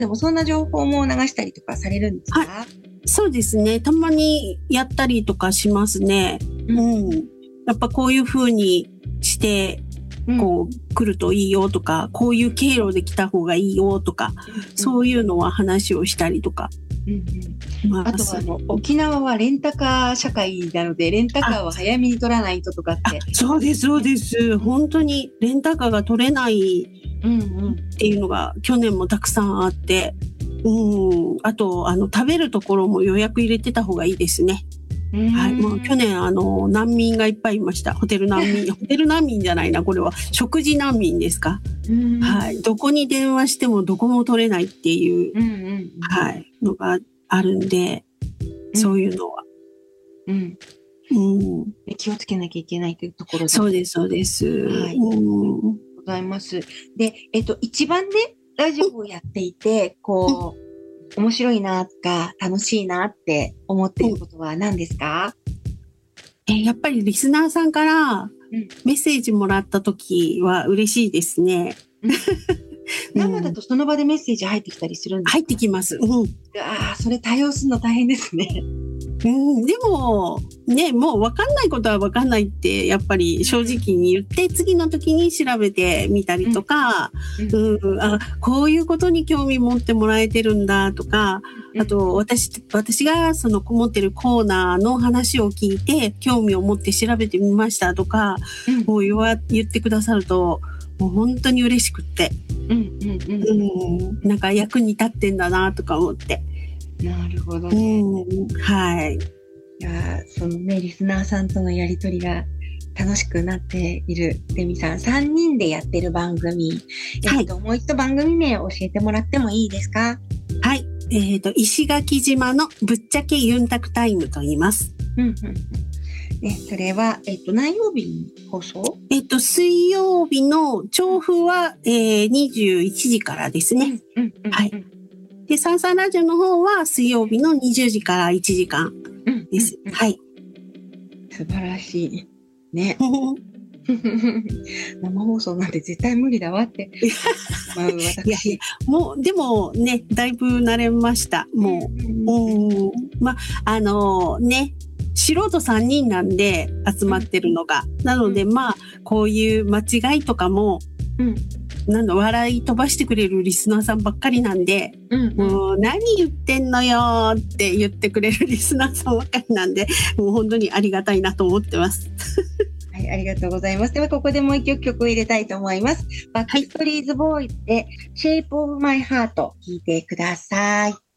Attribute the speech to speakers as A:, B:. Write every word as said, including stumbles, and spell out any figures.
A: でもそんな情報も流したりとかされるんですか？
B: はい、そうですね。たまにやったりとかしますね。うん。うん、やっぱこういう風にして、こう来るといいよとか、こういう経路で来た方がいいよとか、うん、そういうのは話をしたりとか。うん
A: うん、まあ、あとはあの沖縄はレンタカー社会なので、レンタカーは早めに取らないととかって。
B: そうですそうです。本当にレンタカーが取れないっていうのが去年もたくさんあって、うん、あとあの食べるところも予約入れてた方がいいですね。はい、もう去年あの難民がいっぱいいました。ホテル難民、ホテル難民じゃないな、これは食事難民ですか。はい、どこに電話してもどこも取れないっていう、うんうん、はい、のがあるんで、そういうのは、
A: うんうん、気をつけなきゃいけないというところで。
B: そうですそうです。はい、うん、
A: ありがとうございます。で、えっと一番ねラジオをやっていてこう。うん、面白いなとか楽しいなって思っていることは何ですか？
B: うん、えやっぱりリスナーさんからメッセージもらった時は嬉しいですね。
A: うん、生だとその場でメッセージ入ってきたりするんですか？
B: 入ってきます。うん、
A: ああ、それ対応するの大変ですね。
B: うん、でもね、もう分かんないことは分かんないってやっぱり正直に言って次の時に調べてみたりとか、うんうん、あこういうことに興味持ってもらえてるんだとか、あと私私がその持ってるコーナーの話を聞いて興味を持って調べてみましたとか、うん、もう言わ言ってくださるともう本当に嬉しくって、うんうんうんうん、なんか役に立ってんだなとか思って。
A: なるほどね。
B: うん、はい。い
A: や、そのね、リスナーさんとのやりとりが楽しくなっているレミさん、さんにんでやってる番組、えっと、はい、もう一度番組名を教えてもらってもいいですか？
B: はい。えっと、石垣島のぶっちゃけユンタクタイムと言います。うんうん
A: ね、それは、えっと、何曜日に放送？
B: えっと、水曜日の調布は、えー、にじゅういちじからですね。うんうんうんうん、はい。で、サンサンラジオの方は水曜日のにじゅうじからいちじかんです。うんうんうん、はい。
A: 素晴らしい。ね。生放送なんて絶対無理だわって。まあ、私。
B: いやいや、もう、でもね、だいぶ慣れました。もう。うん。まあ、あのー、ね。素人さんにんなんで集まってるのが。うん、なので、まあ、こういう間違いとかも、うんなんだ笑い飛ばしてくれるリスナーさんばっかりなんで、うんうん、もう何言ってんのよって言ってくれるリスナーさんばっかりなんで、もう本当にありがたいなと思ってます。
A: はい、ありがとうございます。ではここでもう一曲曲を入れたいと思います。バックストリーズボーイズで Shape of My Heart 聴いてください。